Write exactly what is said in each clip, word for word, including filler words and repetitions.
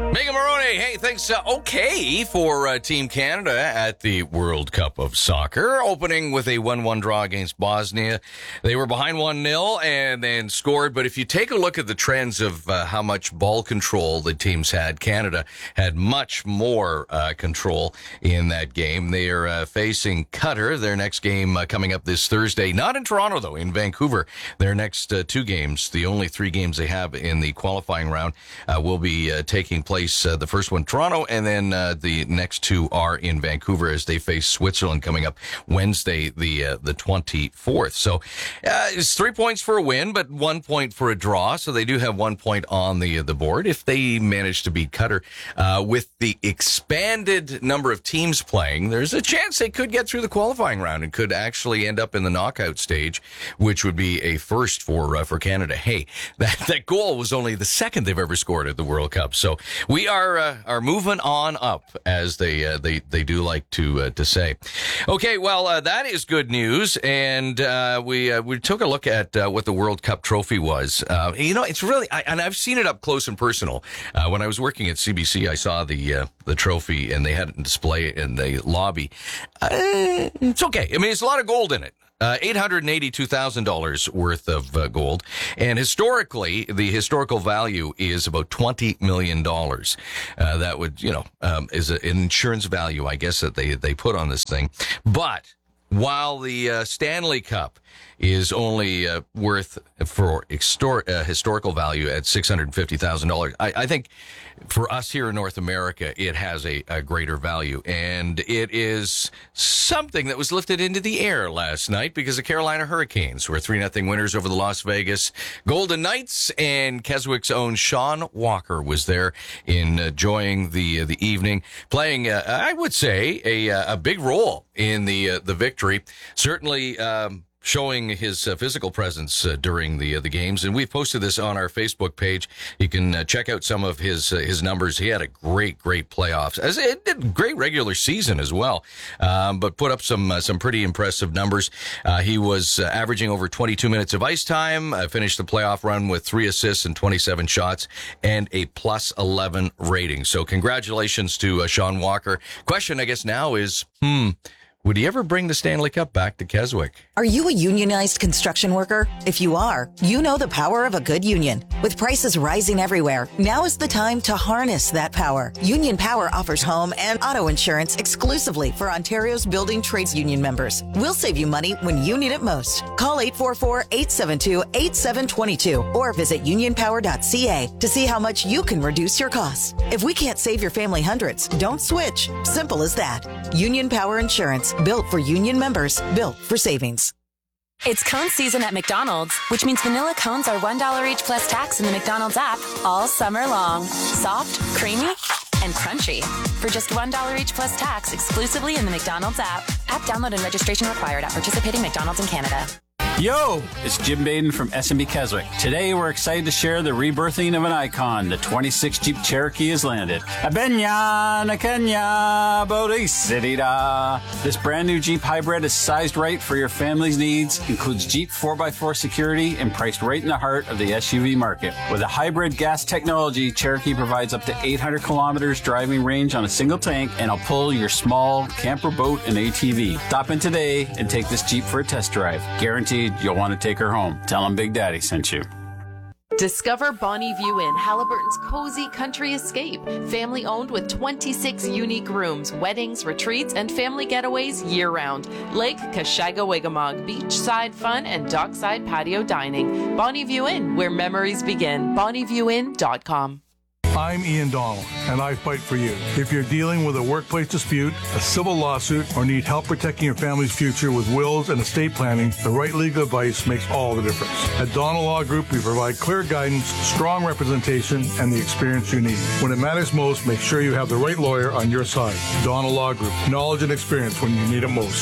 Megan Maroney, hey, thanks. Uh, okay for uh, Team Canada at the World Cup of Soccer, opening with a one one draw against Bosnia. They were behind one nil and then scored, but if you take a look at the trends of uh, how much ball control the teams had, Canada had much more uh, control in that game. They are uh, facing Qatar, their next game uh, coming up this Thursday. Not in Toronto, though, in Vancouver. Their next uh, two games, the only three games they have in the qualifying round, uh, will be uh, taking place. Uh, the first one, Toronto, and then uh, the next two are in Vancouver as they face Switzerland coming up Wednesday, the uh, the twenty-fourth. So uh, it's three points for a win, but one point for a draw. So they do have one point on the the board if they manage to beat Qatar. Uh, with the expanded number of teams playing, there's a chance they could get through the qualifying round and could actually end up in the knockout stage, which would be a first for uh, for Canada. Hey, that that goal was only the second they've ever scored at the World Cup. So we are uh, are moving on up, as they uh, they they do like to uh, to say. Okay, well uh, that is good news, and uh, we uh, we took a look at uh, what the World Cup trophy was. Uh, you know, it's really, I, and I've seen it up close and personal. Uh, when I was working at C B C, I saw the uh, the trophy, and they had it in display in the lobby. Uh, it's okay. I mean, it's a lot of gold in it. Uh, eight hundred eighty-two thousand dollars worth of uh, gold. And historically, the historical value is about twenty million dollars. Uh, that would, you know, um, is a, an insurance value, I guess, that they, they put on this thing. But while the uh, Stanley Cup is only uh, worth for extor- uh, historical value at six hundred fifty thousand dollars, I, I think for us here in North America, it has a, a greater value. And it is something that was lifted into the air last night because the Carolina Hurricanes were three nothing winners over the Las Vegas Golden Knights, and Keswick's own Sean Walker was there enjoying the uh, the evening, playing, uh, I would say, a, a big role in the uh, the victory. Certainly, um, showing his uh, physical presence uh, during the uh, the games, and we've posted this on our Facebook page. You can uh, check out some of his uh, his numbers. He had a great, great playoffs, as it did great regular season as well. Um, but put up some uh, some pretty impressive numbers. Uh, he was uh, averaging over twenty-two minutes of ice time. Uh, finished the playoff run with three assists and twenty-seven shots and a plus eleven rating. So congratulations to uh, Sean Walker. Question, I guess, now is, hmm. would he ever bring the Stanley Cup back to Keswick? Are you a unionized construction worker? If you are, you know the power of a good union. With prices rising everywhere, now is the time to harness that power. Union Power offers home and auto insurance exclusively for Ontario's building trades union members. We'll save you money when you need it most. Call eight four four, eight seven two, eight seven two two or visit union power dot c a to see how much you can reduce your costs. If we can't save your family hundreds, don't switch. Simple as that. Union Power Insurance. Built for union members, built for savings. It's cone season at McDonald's, which means vanilla cones are one dollar each plus tax in the McDonald's app all summer long. Soft, creamy, and crunchy. For just one dollar each plus tax exclusively in the McDonald's app. App download and registration required at participating McDonald's in Canada. Yo, it's Jim Baden from S and B Keswick. Today we're excited to share the rebirthing of an icon. The twenty-six Jeep Cherokee has landed. Abenya, Nakenya, Bodhisattva. This brand new Jeep hybrid is sized right for your family's needs, includes Jeep four by four security, and priced right in the heart of the S U V market. With a hybrid gas technology, Cherokee provides up to eight hundred kilometers driving range on a single tank, and will pull your small camper, boat, and A T V. Stop in today and take this Jeep for a test drive. Guaranteed you'll want to take her home. Tell them Big Daddy sent you. Discover Bonnie View Inn, Halliburton's cozy country escape. Family owned with twenty-six unique rooms, weddings, retreats, and family getaways year-round. Lake Kashaga-Wigamog, beachside fun, and dockside patio dining. Bonnie View Inn, where memories begin. bonnie view inn dot com. I'm Ian Donald, and I fight for you. If you're dealing with a workplace dispute, a civil lawsuit, or need help protecting your family's future with wills and estate planning, the right legal advice makes all the difference. At Donald Law Group, we provide clear guidance, strong representation, and the experience you need. When it matters most, make sure you have the right lawyer on your side. Donald Law Group, knowledge and experience when you need it most.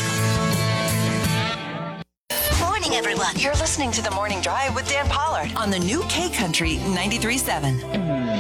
Morning, everyone. You're listening to The Morning Drive with Dan Pollard On the new K Country ninety-three point seven.